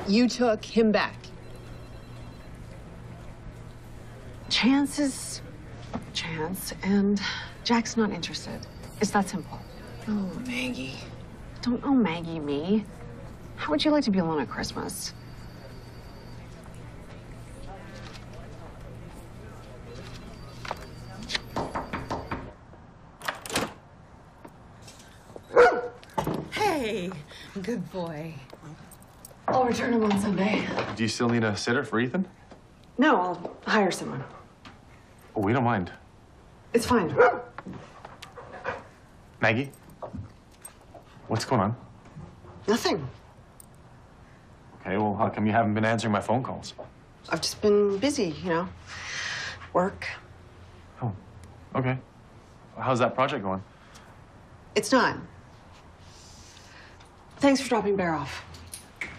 You took him back. Chance is Chance, and Jack's not interested. It's that simple. Oh, Maggie. Don't oh Maggie me. How would you like to be alone at Christmas? Hey, good boy. I'll return him on Sunday. Do you still need a sitter for Ethan? No, I'll hire someone. Oh, we don't mind. It's fine. Maggie? What's going on? Nothing. Okay, well, how come you haven't been answering my phone calls? I've just been busy, you know. Work. Oh, okay. How's that project going? It's not. Thanks for dropping Bear off.